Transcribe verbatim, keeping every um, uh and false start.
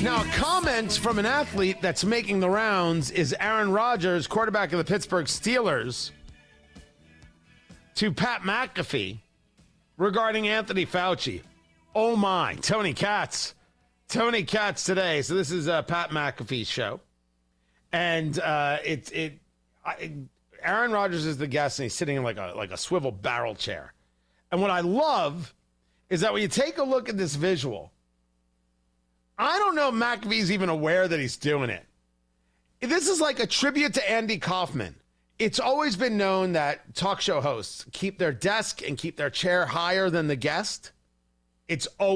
Now, a comment from an athlete that's making the rounds is Aaron Rodgers, quarterback of the Pittsburgh Steelers, to Pat McAfee regarding Anthony Fauci. Oh, my. Tony Katz. Tony Katz today. So this is uh, Pat McAfee's show. And uh, it, it, I, Aaron Rodgers is the guest, and he's sitting in like a, like a swivel barrel chair. And what I love is that when you take a look at this visual, I don't know if McAfee's even aware that he's doing it. This is like a tribute to Andy Kaufman. It's always been known that talk show hosts keep their desk and keep their chair higher than the guest. It's always